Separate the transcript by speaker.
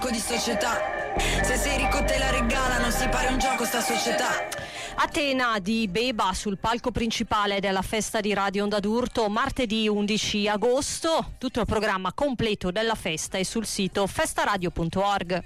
Speaker 1: gioco di società. Se sei ricco te la regalano, si pare un gioco sta società.
Speaker 2: Atena di Beba sul palco principale della festa di Radio Onda d'Urto martedì 11 agosto. Tutto il programma completo della festa è sul sito festaradio.org.